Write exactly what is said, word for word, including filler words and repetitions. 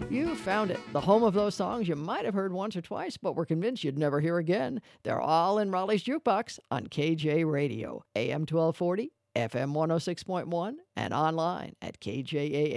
You found it. The home of those songs you might have heard once or twice, but were convinced you'd never hear again. They're all in Raleigh's Jukebox on K J Radio, A M twelve forty, F M one oh six point one, and online at K J A